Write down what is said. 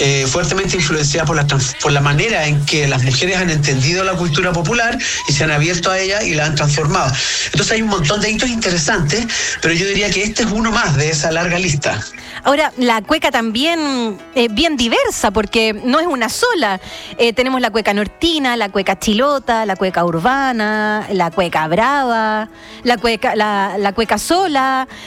fuertemente influenciada por la manera en que las mujeres han entendido la cultura popular y se han abierto a ella y la han transformado. Entonces hay un montón de hitos interesantes, pero yo diría que este es uno más de esa larga lista. Ahora, la cueca también es bien diversa, porque no es una sola. Tenemos la cueca nortina, la cueca chilota, la cueca urbana, la cueca brava, la cueca sola.